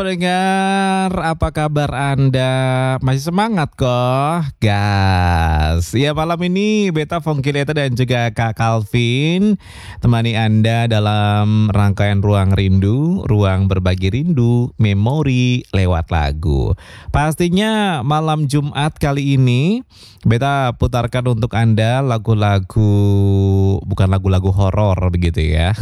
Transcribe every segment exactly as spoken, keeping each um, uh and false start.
Pendengar, apa kabar Anda? Masih semangat kok, gas. Ya, malam ini Beta Fongkileta dan juga Kak Calvin temani Anda dalam rangkaian Ruang Rindu, ruang berbagi rindu, memori lewat lagu. Pastinya malam Jumat kali ini Beta putarkan untuk Anda lagu-lagu, bukan lagu-lagu horor begitu ya.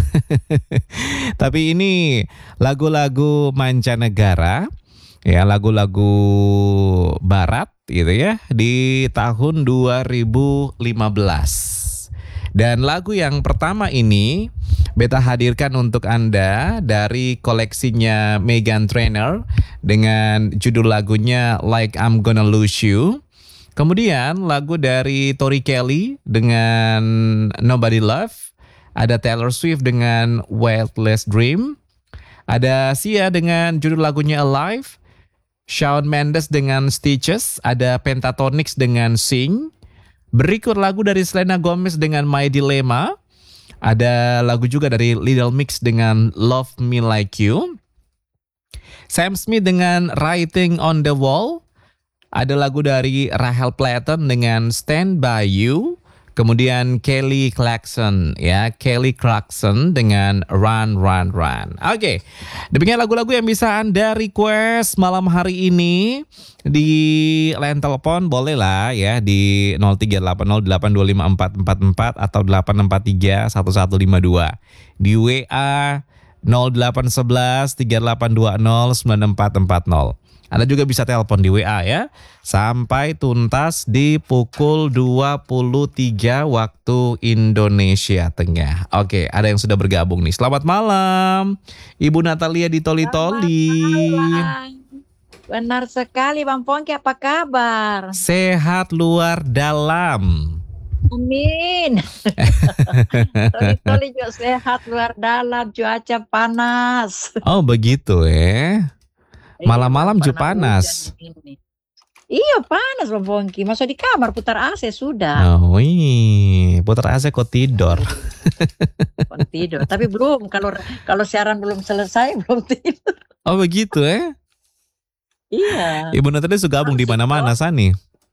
Tapi ini lagu-lagu mancanegara, ya lagu-lagu barat gitu ya di tahun dua ribu lima belas. Dan lagu yang pertama ini Beta hadirkan untuk Anda dari koleksinya Meghan Trainor dengan judul lagunya Like I'm Gonna Lose You. Kemudian lagu dari Tori Kelly dengan Nobody Love. Ada Taylor Swift dengan Wildest Dream. Ada Sia dengan judul lagunya Alive. Shawn Mendes dengan Stitches. Ada Pentatonix dengan Sing. Berikut lagu dari Selena Gomez dengan My Dilemma. Ada lagu juga dari Little Mix dengan Love Me Like You. Sam Smith dengan Writing on the Wall. Ada lagu dari Rachel Platten dengan Stand By You. Kemudian Kelly Clarkson ya, Kelly Clarkson dengan Run Run Run. Oke, demikian lagu-lagu yang bisa Anda request malam hari ini di line telepon, boleh lah ya di nol tiga delapan nol delapan dua lima empat empat empat atau delapan empat tiga satu satu lima dua. Di W A nol delapan satu satu tiga delapan dua nol sembilan empat empat nol. Anda juga bisa telepon di W A ya, sampai tuntas di pukul dua puluh tiga waktu Indonesia Tengah. Oke, ada yang sudah bergabung nih. Selamat malam, Ibu Natalia di Toli-Toli. Benar sekali Bang Pongki, apa kabar? Sehat luar dalam. Amin. Toli-Toli juga sehat luar dalam, cuaca panas. Oh begitu ya. Malam-malam juga panas. Iya panas Bang Pongki. Masuk di kamar putar A C sudah. Oh iya, putar A C kok tidur. Kok tidur. Tapi belum, kalau kalau siaran belum selesai belum tidur. Oh begitu ya? Iya. Ibu Natalia suka gabung di mana-mana Sani?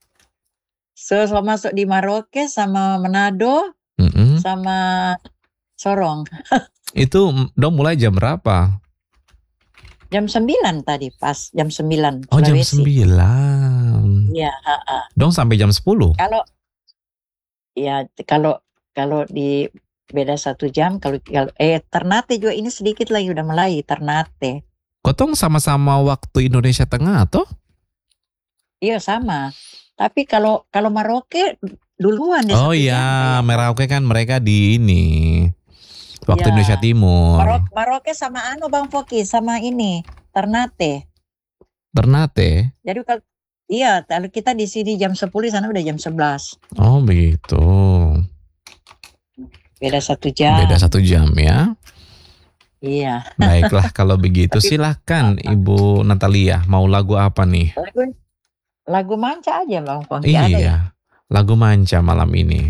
So, so masuk di Maroke sama Manado, Mm-mm. sama Sorong. Itu dong mulai jam berapa? Jam sembilan tadi, pas jam sembilan. Oh, jam Sulawesi. sembilan. Iya, ha-ha. Dong sampai jam sepuluh. Kalau ya kalau kalau di beda satu jam, kalau, kalau eh Ternate juga ini sedikit lagi udah mulai Ternate. Kotong sama-sama waktu Indonesia Tengah toh? Iya sama. Tapi kalau kalau Maroke duluan. Oh iya, Merauke kan mereka di ini waktu ya. Indonesia Timur. Marok, Maroke sama anu Bang Foki, sama ini Ternate. Ternate. Jadi kalau iya, kalau kita di sini jam sepuluh, sana udah jam sebelas. Oh begitu. Beda satu jam. Beda satu jam ya. Iya. Baiklah kalau begitu. Tapi, silahkan apa? Ibu Natalia, mau lagu apa nih? Lagu, lagu manca aja Bang Foki. Iya, ada ya? Lagu manca malam ini.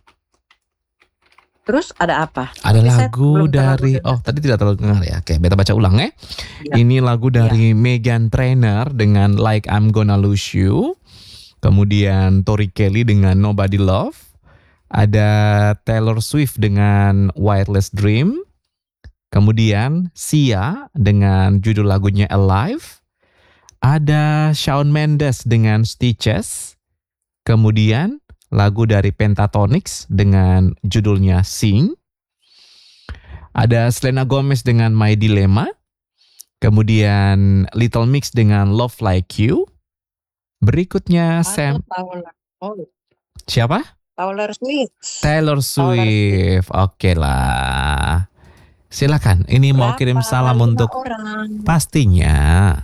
Terus ada apa? Ada Tapi lagu dari oh tadi tidak terlalu dengar ya. Oke, Beta baca ulang ya. Ya. Ini lagu dari ya. Meghan Trainor dengan Like I'm Gonna Lose You. Kemudian Tori Kelly dengan Nobody Love. Ada Taylor Swift dengan Wildest Dream. Kemudian Sia dengan judul lagunya Alive. Ada Shawn Mendes dengan Stitches. Kemudian lagu dari Pentatonix dengan judulnya Sing. Ada Selena Gomez dengan My Dilemma. Kemudian Little Mix dengan Love Like You. Berikutnya Sam. Siapa? Taylor Swift. Taylor Swift. Oke lah. Silakan. Ini Berapa? Mau kirim salam untuk orang? Pastinya.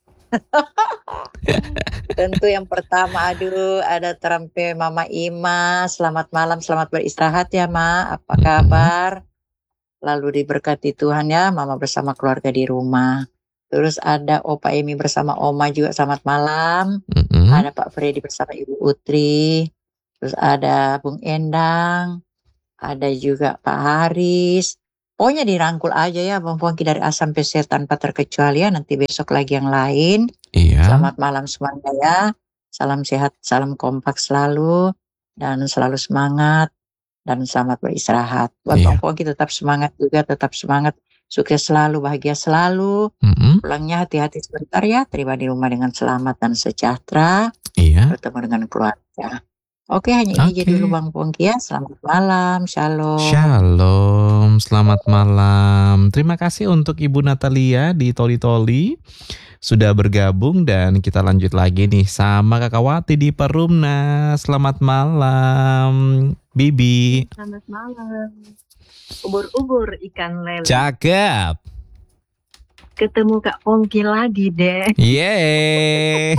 Tentu yang pertama, aduh, ada terampe Mama Ima. Selamat malam, selamat beristirahat ya Ma. Apa kabar? Mm-hmm. Lalu diberkati Tuhan ya, Mama bersama keluarga di rumah. Terus ada Opa Emi bersama Oma juga selamat malam. Mm-hmm. Ada Pak Freddy bersama Ibu Utri. Terus ada Bung Endang. Ada juga Pak Haris. Pokoknya dirangkul aja ya Bang Pongki dari A sampai Z tanpa terkecuali ya. Nanti besok lagi yang lain. Iya. Selamat malam semuanya ya. Salam sehat, salam kompak selalu. Dan selalu semangat. Dan selamat beristirahat. Buat Iya. Bang Pongki tetap semangat juga. Tetap semangat. Sukses selalu, bahagia selalu. Mm-mm. Pulangnya hati-hati sebentar ya. Tiba di rumah dengan selamat dan sejahtera. Iya. Bertemu dengan keluarga. Oke, hanya ini aja Oke. dulu Bang Pongki ya. Selamat malam. Shalom. Shalom, selamat malam. Terima kasih untuk Ibu Natalia di Toli Toli sudah bergabung, dan kita lanjut lagi nih sama Kakak Wati di Perumna. Selamat malam, Bibi. Selamat malam. Ubur-ubur ikan lele. Cakep. Ketemu Kak Pongki lagi deh. Yeay.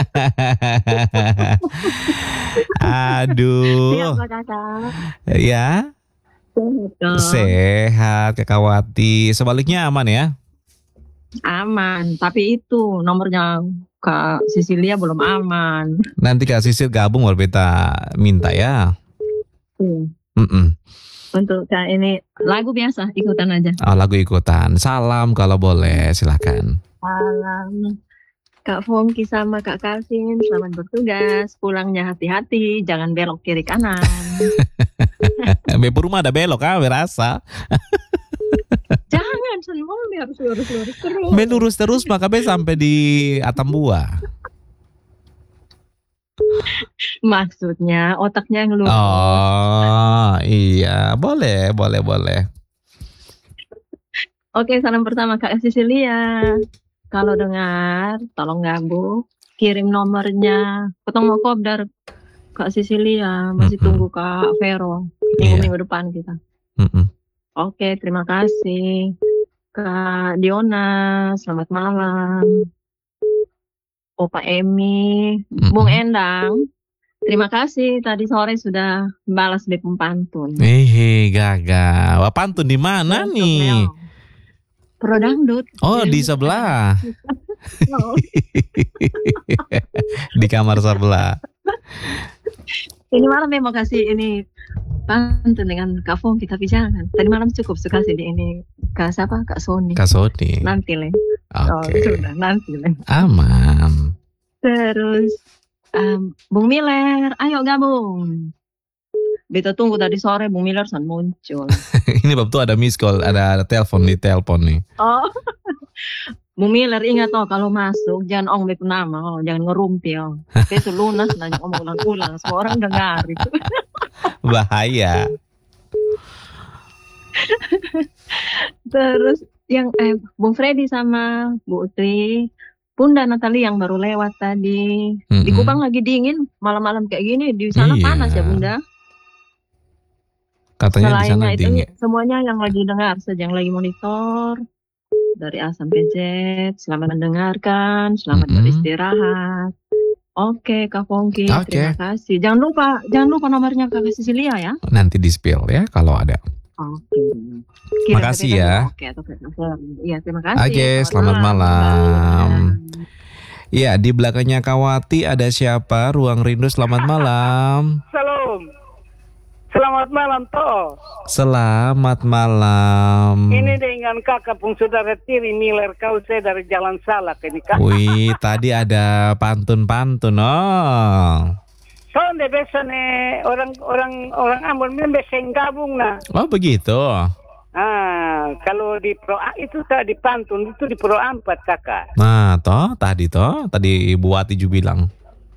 Aduh. Siapa kakak? Ya, Sehat. sehat Kakak Wati. Sebaliknya aman ya? Aman. Tapi itu nomornya Kak Sisilia belum aman. Nanti Kak Sisil gabung baru kita minta ya. Hmm. Mm-mm. Untuk Kak ini lagu biasa ikutan aja. Oh, lagu ikutan. Salam kalau boleh, silakan. Salam Kak Pongki sama Kak Calvin, selamat bertugas. Pulangnya hati-hati, jangan belok kiri kanan. Bepo rumah ada belok ah, berasa. Jangan, semua harus lurus-lurus terus. Be lurus terus maka be sampai di Atambua. Maksudnya otaknya yang lurus. Oh, iya, boleh, boleh, boleh. Oke, salam pertama Kak Sisilia. Kalau dengar, tolong gabung, kirim nomornya. Potong mau kopdar Kak Sisilia, masih Mm-mm. tunggu Kak Vero Iya. minggu-minggu depan kita. Mm-mm. Oke, terima kasih Kak Diona, selamat malam. Opa Emi, Bung Mm-mm. Endang, terima kasih tadi sore sudah balas B P M pantun. Hehe, gagal. Wah, pantun di mana Untuk nih? Leo. Pro dangdut. Oh, di sebelah. Oh, Di kamar sebelah. ini malam memang kasih ini pantun dengan Kak Pongki, tapi jangan. Tadi malam cukup suka sih di ini Kak siapa? Kak Sony. Kak Sony. Nanti le. Oh, Oke. sudah nanti le. Aman. Terus um, Bung Miller, ayo gabung. Beta tunggu tadi sore Bung Miller san muncul. Ini bab tuh ada miss call, ada, ada telepon nih, telepon nih. Oh. Bung Miller ingat oh kalau masuk jangan ong beta nama, oh, jangan ngerumpi oh. Beta lunas nanya ngomong ulang-ulang, semua orang dengar itu. Bahaya. Terus yang eh Bung Freddy sama Bu Utri, Bunda Natali yang baru lewat tadi. Di Mm-mm. Kupang lagi dingin, malam-malam kayak gini. Di sana Iya. panas ya Bunda. Katanya di sana Selainnya itu dingin. semuanya yang lagi dengar saja, yang lagi monitor dari A sampai Z, selamat mendengarkan, selamat Mm-mm. beristirahat. Oke Kak Pongki, Oke. terima kasih. Jangan lupa, jangan lupa nomornya Kak Sisilia ya. Nanti di spill ya kalau ada. Oke. Kirim Makasih ke beta ya. juga. Oke, atau ke telepon. Iya, terima kasih. Oke, selamat malam. Dadah. Iya, di belakangnya Kawati ada siapa? Ruang Rindu, selamat malam. Salam. Selamat malam toh. Selamat malam. Ini dengan kakak pun saudara Tiri Miller kau saya dari Jalan Salak ini kak. Wih, tadi ada pantun-pantun. Oh. Soalnya biasa nih orang orang orang Ambon memang biasa yang gabung nah. Oh, begitu. Ah, kalau di Pro A itu tak di pantun itu di Pro empat kakak. Nah, toh tadi toh, tadi Ibu Wati juga bilang.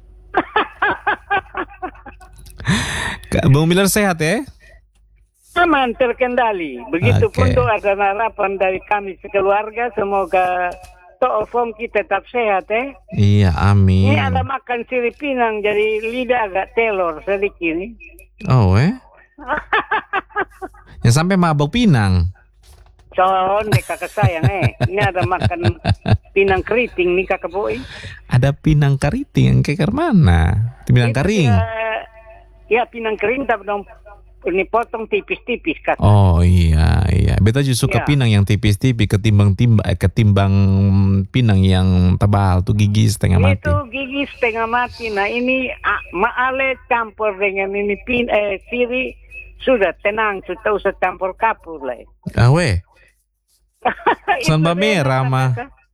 Kak, Bung Miller sehat ya? Aman terkendali. Begitupun Oke. doa dan harapan dari kami sekeluarga semoga toh form kita tetap sehat eh. Iya, amin. Ini ada makan sirip pinang jadi lidah agak telur sedikit nih. Oh, eh? Ya sampai mabok pinang. Con, deh kakak sayang eh. Ini ada makan pinang keriting nih kakak boy. Ada pinang keriting yang kayak mana? Pinang Itu kering. dia- Ya pinang kering tapi dong ini potong tipis-tipis kak. Oh iya iya. Beta justru suka Ya. pinang yang tipis-tipis ketimbang timba, eh, ketimbang pinang yang tebal tuh gigi setengah mati. Itu gigi setengah mati. Nah ini ah, maale campur dengan ini pin eh siri Sudah tenang, sudah usah campur kapur lah. Ah weh, Itu Samba beda merah sama mah. kakak.